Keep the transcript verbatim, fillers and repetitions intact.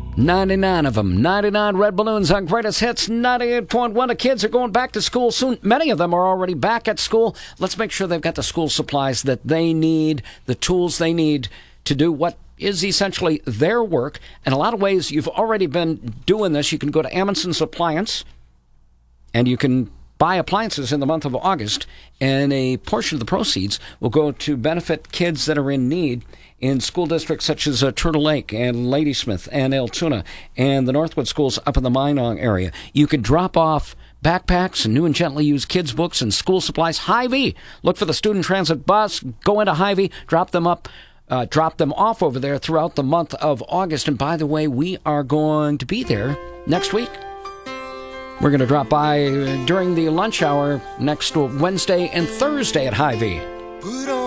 ninety-nine of them. ninety-nine red balloons on Greatest Hits ninety-eight point one. The kids are going back to school soon. Many of them are already back at school. Let's make sure they've got the school supplies that they need, the tools they need to do what is essentially their work. In a lot of ways, you've already been doing this. You can go to Amundsen's Appliance, and you can buy appliances in the month of August, and a portion of the proceeds will go to benefit kids that are in need in school districts such as uh, Turtle Lake and Ladysmith and Altoona and the Northwood schools up in the Minong area. You could drop off backpacks and new and gently used kids' books and school supplies. Hy-Vee. Look for the student transit bus. Go into Hy-Vee. Drop them up. Uh, drop them off over there throughout the month of August. And by the way, we are going to be there next week. We're going to drop by during the lunch hour next Wednesday and Thursday at Hy-Vee.